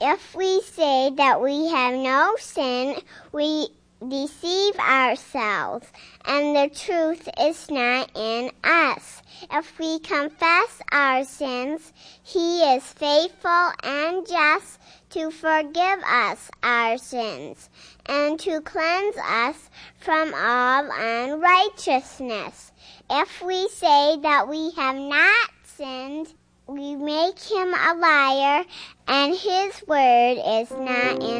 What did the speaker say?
If we say that we have no sin, we deceive ourselves, and the truth is not in us. If we confess our sins, He is faithful and just to forgive us our sins and to cleanse us from all unrighteousness. If we say that we have not sinned, we make Him a liar, and His word is not in